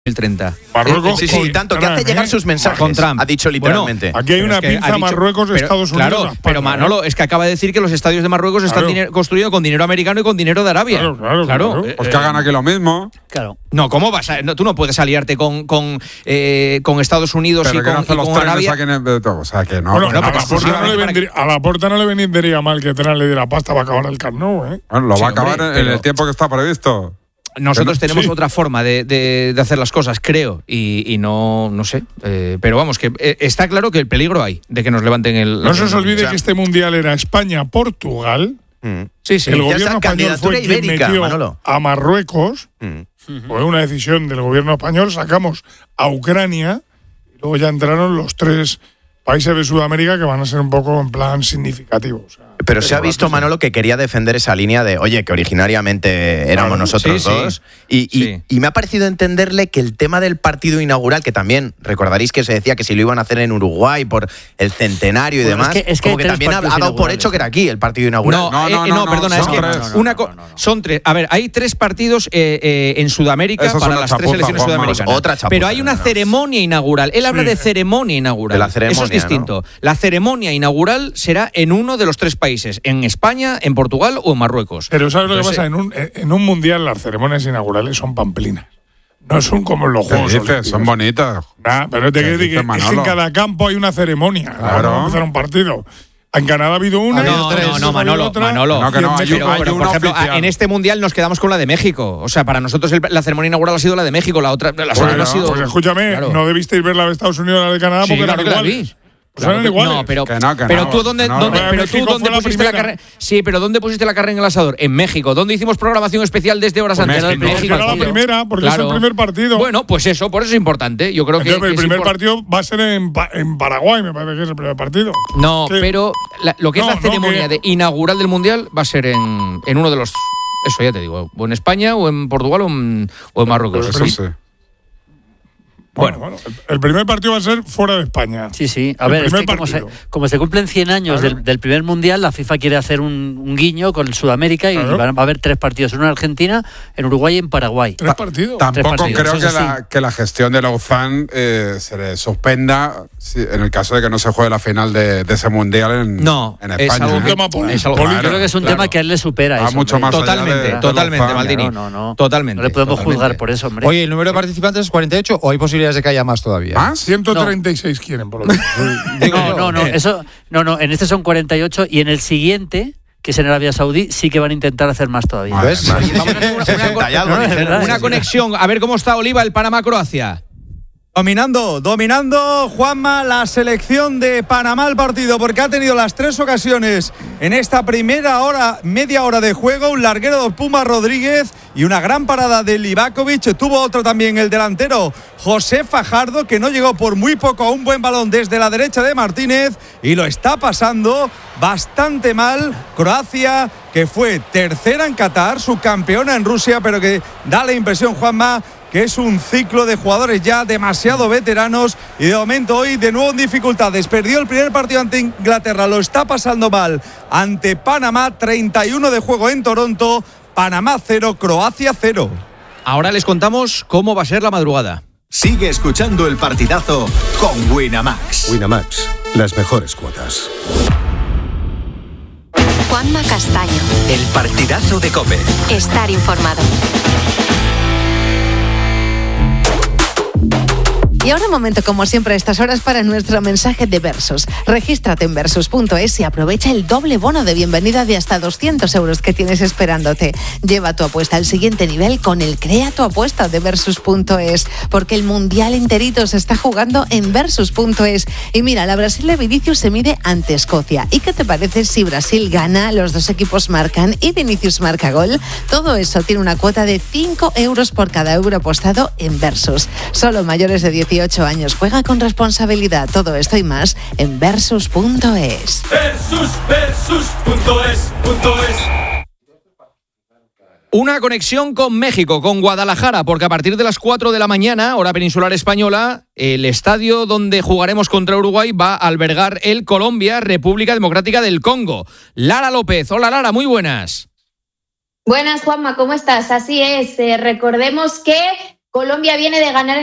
2030. Marruecos sí, tanto que hace llegar sus mensajes con Trump. Ha dicho literalmente. Bueno, aquí hay una pinza Marruecos, Estados Unidos. Claro, pero Manolo, es que acaba de decir que los estadios de Marruecos están construidos con dinero americano y con dinero de Arabia. Claro. Pues que hagan aquí lo mismo. Claro. No, ¿cómo vas a...? No, tú no puedes aliarte con Estados Unidos pero y con Arabia. O sea, que no. Bueno, a Laporta no le vendría mal que Trump le diera pasta para acabar el Camp Nou, ¿eh? Bueno, lo va a acabar en el tiempo que está previsto. Nosotros tenemos otra forma de hacer las cosas, creo, y no sé. Pero vamos, que está claro que el peligro hay de que nos levanten el... No se os olvide que este mundial era España-Portugal. Sí. El gobierno español fue quien metió a Marruecos. Fue una decisión del gobierno español. Sacamos a Ucrania. Y luego ya entraron los 3 países de Sudamérica que van a ser un poco en plan significativo. O sea, pero se ha visto, Manolo, que quería defender esa línea de, oye, que originariamente éramos nosotros dos. Y me ha parecido entenderle que el tema del partido inaugural, que también recordaréis que se decía que si lo iban a hacer en Uruguay por el centenario y demás, como que también ha dado por hecho que era aquí el partido inaugural. No, perdona, es que son 3. A ver, hay 3 partidos en Sudamérica para las 3 selecciones sudamericanas. Otra chapuza, pero hay una ceremonia inaugural. Él habla de ceremonia inaugural. De la ceremonia, eso es distinto. ¿no? La ceremonia inaugural será en uno de los 3 países. En España, en Portugal o en Marruecos. Pero ¿sabes lo que pasa? En un mundial las ceremonias inaugurales son pamplinas. No son como en los Juegos Olímpicos. Son bonitas. Pero te quiero decir que es que en cada campo hay una ceremonia. Claro. Para empezar un partido. En Canadá ha habido una. No, Manolo. Por ejemplo, en este mundial nos quedamos con la de México. O sea, para nosotros la ceremonia inaugural ha sido la de México, la otra ha sido. Pues escúchame, no debisteis ver la de Estados Unidos o la de Canadá porque eran iguales. Claro, no, pero tú ¿dónde pusiste la carne? Sí, pero ¿dónde pusiste la carne en el asador? En México. ¿Dónde hicimos programación especial desde horas antes? En México. Era la primera, porque es el primer partido. Bueno, pues eso, por eso es importante. Yo creo que el primer partido va a ser en Paraguay, me parece que es el primer partido. No, pero lo que es la ceremonia de inaugural del mundial va a ser en uno de los. Eso ya te digo, o en España, o en Portugal, o en Marruecos. Eso sí. Bueno, el primer partido va a ser fuera de España. Sí. A ver, es que como se cumplen 100 años del primer mundial, la FIFA quiere hacer un guiño con Sudamérica y va a haber 3 partidos. Uno en Argentina, en Uruguay y en Paraguay. 3 partidos. Tampoco creo que la gestión de la UFAN se le suspenda en el caso de que no se juegue la final de ese mundial en España. Es algo un tema político. Yo creo que es un tema que a él le supera. Mucho más totalmente, Maldini. No. Totalmente. No le podemos juzgar por eso, hombre. Oye, ¿el número de participantes es 48 o hay posibilidades de que haya más todavía? ¿Más? 136 quieren, por lo menos. No, en este son 48 y en el siguiente, que es en Arabia Saudí, sí que van a intentar hacer más todavía. Vamos a una conexión, a ver cómo está Oliva, el Panamá-Croacia. Dominando Juanma la selección de Panamá el partido, porque ha tenido las 3 ocasiones en esta media hora de juego, un larguero de Puma Rodríguez y una gran parada de Livakovic. Tuvo otro también el delantero José Fajardo, que no llegó por muy poco a un buen balón desde la derecha de Martínez y lo está pasando bastante mal Croacia, que fue tercera en Qatar, subcampeona en Rusia, pero que da la impresión, Juanma, que es un ciclo de jugadores ya demasiado veteranos y de momento hoy de nuevo en dificultades. Perdió el primer partido ante Inglaterra, lo está pasando mal ante Panamá, 31 de juego en Toronto, Panamá 0, Croacia 0. Ahora les contamos cómo va a ser la madrugada. Sigue escuchando el partidazo con Winamax. Winamax, las mejores cuotas. Juanma Castaño. El partidazo de COPE. Estar informado. Y ahora un momento, como siempre a estas horas, para nuestro mensaje de Versus. Regístrate en Versus.es y aprovecha el doble bono de bienvenida de hasta 200 euros que tienes esperándote. Lleva tu apuesta al siguiente nivel con el Crea tu apuesta de Versus.es, porque el mundial enterito se está jugando en Versus.es. Y mira, la Brasil de Vinicius se mide ante Escocia. ¿Y qué te parece si Brasil gana, los 2 equipos marcan y Vinicius marca gol? Todo eso tiene una cuota de 5 euros por cada euro apostado en Versus. Solo mayores de 18 años. Juega con responsabilidad. Todo esto y más en Versus.es. Versus.es. Una conexión con México, con Guadalajara, porque a partir de las 4 de la mañana, hora peninsular española, el estadio donde jugaremos contra Uruguay va a albergar el Colombia, República Democrática del Congo. Lara López. Hola, Lara, muy buenas. Buenas, Juanma, ¿cómo estás? Así es, recordemos que Colombia viene de ganar